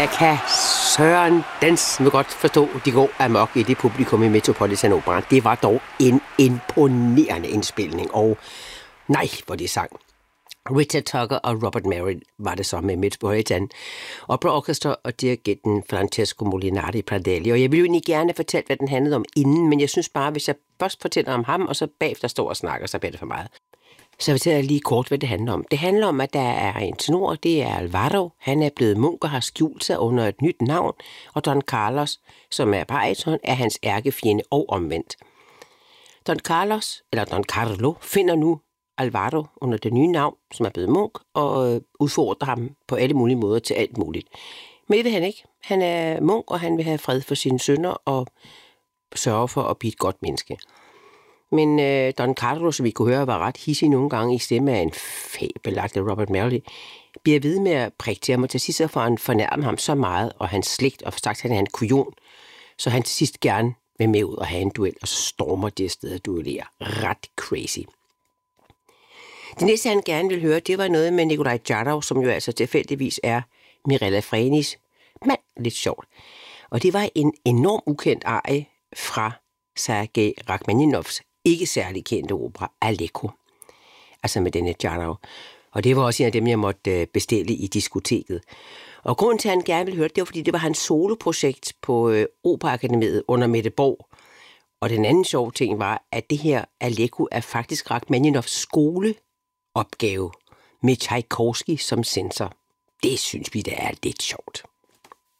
Jeg kan Søren Dans må godt forstå, de går amok i det publikum i Metropolitan Opera. Det var dog en imponerende indspilning, og nej, hvor det sang. Richard Tucker og Robert Merritt var det så med Metropolitan Opera Orchestra og dirigenten Francesco Molinari Pradelli. Og jeg ville jo egentlig gerne fortælle, hvad den handlede om inden, men jeg synes bare, hvis jeg først fortæller om ham, og så bagefter står og snakker, så bliver det for meget. Så jeg fortæller lige kort, hvad det handler om. Det handler om, at der er en tenor, det er Alvaro. Han er blevet munk og har skjult sig under et nyt navn, og Don Carlos, som er bariton, er hans ærkefjende og omvendt. Don Carlo, finder nu Alvaro under det nye navn, som er blevet munk, og udfordrer ham på alle mulige måder til alt muligt. Men det vil han ikke. Han er munk, og han vil have fred for sine sønner og sørge for at blive et godt menneske. Men Don Carlo, som vi kunne høre, var ret hissig nogle gange i stemme af en fabelagtig Robert Merritt, bliver ved med at prikke til ham, og til sidst så får han fornærmet ham så meget, og hans slægt, og sagt, at han er en kujon, så han til sidst gerne vil med ud og have en duel, og så stormer det sted at duellere. Ret crazy. Det næste, han gerne ville høre, det var noget med Nikolaj Jarov, som jo altså tilfældigvis er Mirella Frenis mand. Lidt sjovt. Og det var en enorm ukendt arie fra Sergej Rachmaninovs ikke særlig kendte opera, Allegro. Altså med denne Jarov. Og det var også en af dem, jeg måtte bestille i diskoteket. Og grunden til, at han gerne ville høre det, var, fordi det var hans soloprojekt på Operaakademiet under Mette Borg. Og den anden sjove ting var, at det her Allegro er faktisk Rachmaninovs skoleopgave med Tchaikovsky som censor. Det synes vi, det er lidt sjovt.